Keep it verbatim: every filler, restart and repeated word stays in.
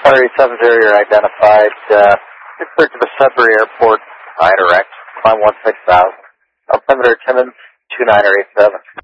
one eighty-seven zero, you're identified. Uh, you're cleared to the Sudbury Airport, I direct, climb one six thousand. Altimeter Timmins, two nine eight seven.